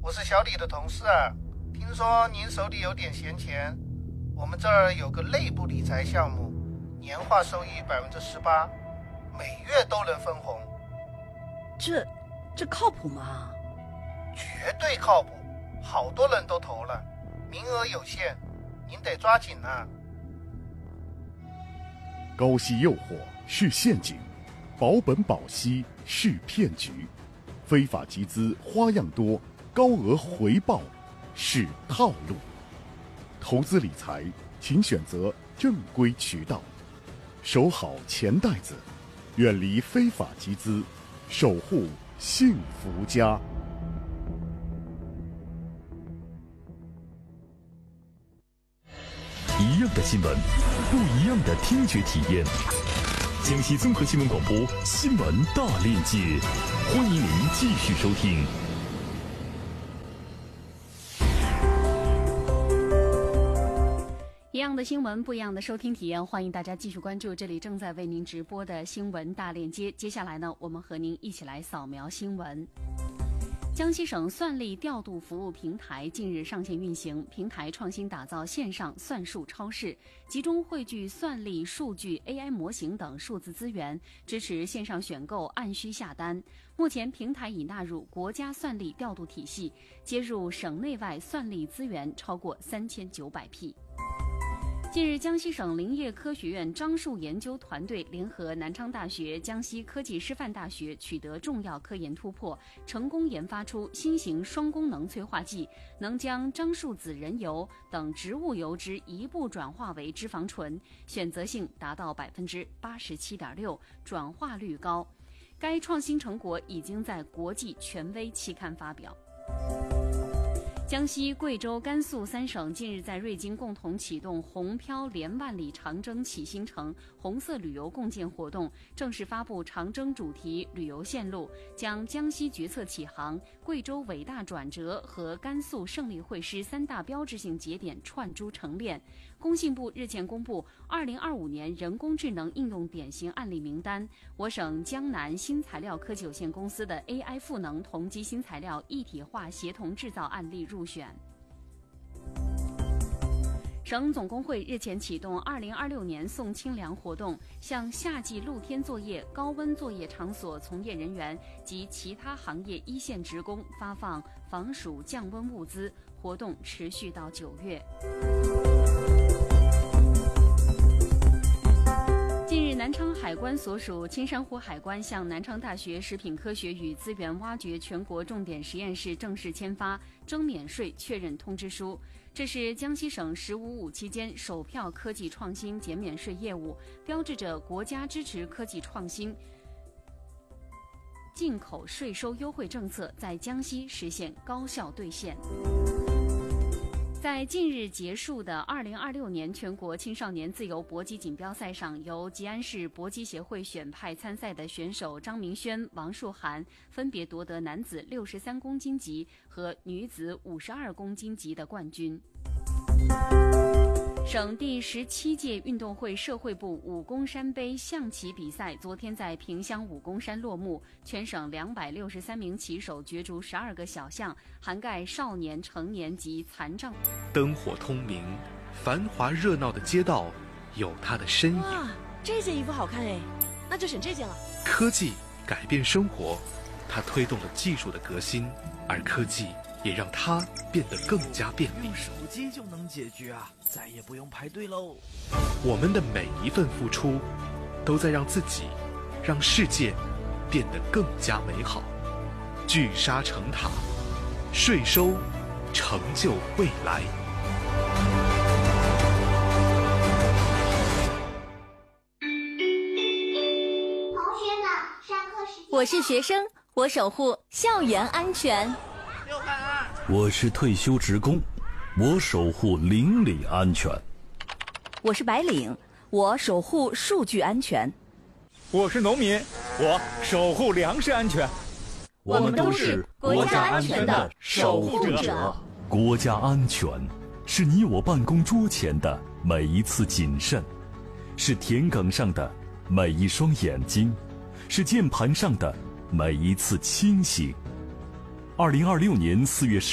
我是小李的同事，听说您手里有点闲钱，我们这儿有个内部理财项目，年化收益18%，每月都能分红。 这靠谱吗？ 绝对靠谱，好多人都投了，名额有限，您得抓紧啊。 高息诱惑是陷阱，保本保息是骗局，非法集资花样多，高额回报是套路。投资理财，请选择正规渠道，守好钱袋子，远离非法集资，守护幸福家。 一样的新闻，不一样的听觉体验。江西综合新闻广播新闻大链接，欢迎您继续收听。 一样的新闻，不一样的收听体验，欢迎大家继续关注这里正在为您直播的新闻大链接。接下来呢，我们和您一起来扫描新闻。江西省算力调度服务平台近日上线运行，平台创新打造线上算术超市，集中汇聚算力、数据、AI 模型等数字资源，支持线上选购、按需下单。目前，平台已纳入国家算力调度体系，接入省内外算力资源超过3900批。近日，江西省林业科学院樟树研究团队联合南昌大学、江西科技师范大学取得重要科研突破，成功研发出新型双功能催化剂，能将樟树籽仁油等植物油脂一步转化为脂肪醇，选择性达到87.6%，转化率高。该创新成果已经在国际权威期刊发表。江西、贵州、甘肃3省近日在瑞金共同启动红漂连万里长征启新城红色旅游共建活动，正式发布长征主题旅游线路，将江西决策启航、贵州伟大转折和甘肃胜利会师3大标志性节点串珠成链。工信部日前公布2025年人工智能应用典型案例名单，我省江南新材料科技有限公司的 AI 赋能同基新材料一体化协同制造案例入选。省总工会日前启动2026年送清凉活动，向夏季露天作业、高温作业场所从业人员及其他行业一线职工发放防暑降温物资，活动持续到9月。近日，南昌海关所属青山湖海关向南昌大学食品科学与资源挖掘全国重点实验室正式签发征免税确认通知书。这是江西省“15+5”期间首票科技创新减免税业务，标志着国家支持科技创新进口税收优惠政策在江西实现高效兑现。在近日结束的2026年全国青少年自由搏击锦标赛上，由吉安市搏击协会选派参赛的选手张明轩、王树涵分别夺得男子63公斤级和女子52公斤级的冠军。省第17届运动会社会部武功山杯象棋比赛昨天在萍乡武功山落幕，全省263名棋手角逐12个小项，涵盖少年、成年及残障。 灯火通明，繁华热闹的街道有它的身影。 哇，这件衣服好看哎，那就选这件了。 科技改变生活，它推动了技术的革新，而科技也让它变得更加便利。 用手机就能解决啊，再也不用排队喽。 我们的每一份付出，都在让自己、让世界变得更加美好。聚沙成塔，税收成就未来。 同学们，上课时间。 我是学生，我守护校园安全。 我是退休职工，我守护邻里安全。 我是白领，我守护数据安全。 我是农民，我守护粮食安全。 我们都是国家安全的守护者。 国家安全是你我办公桌前的每一次谨慎，是田埂上的每一双眼睛，是键盘上的每一次清醒。2026年4月10